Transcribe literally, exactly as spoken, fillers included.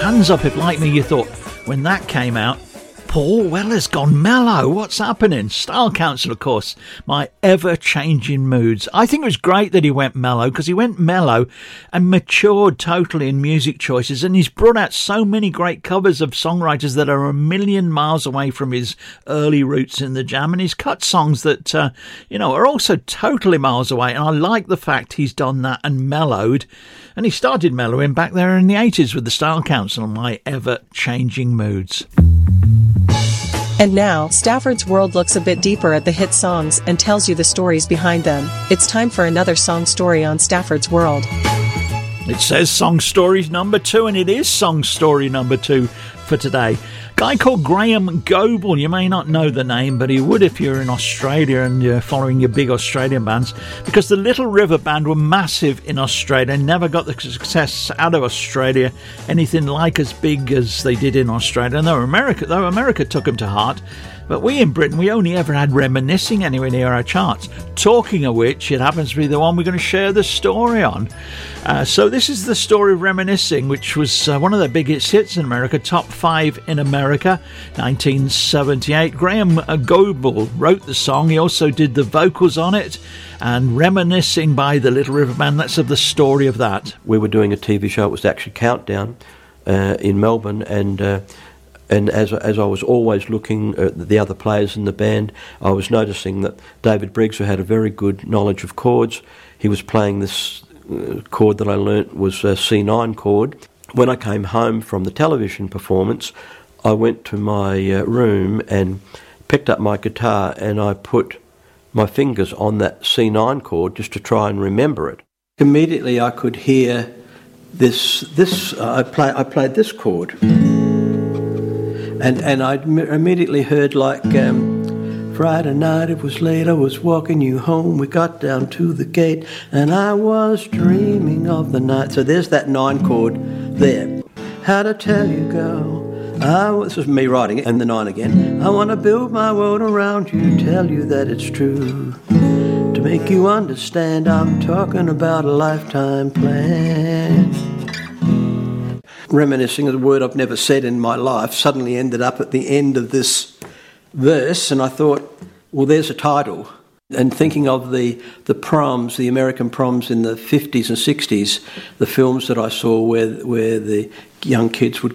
Hands Up If Like Me you thought, when that came out, Paul Weller's gone mellow. What's happening? Style Council, of course. My ever-changing moods. I think it was great that he went mellow, because he went mellow and matured totally in music choices, and he's brought out so many great covers of songwriters that are a million miles away from his early roots in the Jam, and he's cut songs that, uh, you know, are also totally miles away, and I like the fact he's done that and mellowed, and he started mellowing back there in the eighties with the Style Council, My Ever-Changing Moods. And now, Stafford's World looks a bit deeper at the hit songs and tells you the stories behind them. It's time for another song story on Stafford's World. It says Song Stories number two, and it is Song Story number two for today. A guy called Graham Goble. You may not know the name, but he would if you're in Australia and you're following your big Australian bands, because the Little River Band were massive in Australia and never got the success out of Australia, anything like as big as they did in Australia. And though America, though America took them to heart, but we in Britain, we only ever had Reminiscing anywhere near our charts. Talking of which, it happens to be the one we're going to share the story on. Uh, so this is the story of Reminiscing, which was uh, one of their biggest hits in America, top five in America, nineteen seventy-eight. Graham Goble wrote the song. He also did the vocals on it. And Reminiscing by the Little River Band, let's have the story of that. We were doing a T V show, it was actually Countdown uh, in Melbourne, and... Uh, And as as I was always looking at the other players in the band, I was noticing that David Briggs, who had a very good knowledge of chords, he was playing this uh, chord that I learnt was a C nine chord. When I came home from the television performance, I went to my uh, room and picked up my guitar, and I put my fingers on that C nine chord just to try and remember it. Immediately I could hear this, this uh, I, play, I played this chord. And and I immediately heard like, um, Friday night it was late, I was walking you home, we got down to the gate, and I was dreaming of the night. So there's that nine chord there. How to tell you, girl, I, this was me writing it, and the nine again. I want to build my world around you, tell you that it's true. To make you understand, I'm talking about a lifetime plan. Reminiscing, a word I've never said in my life, suddenly ended up at the end of this verse, and I thought, well, there's a title. And thinking of the, the proms, the American proms in the fifties and sixties, the films that I saw where where the young kids would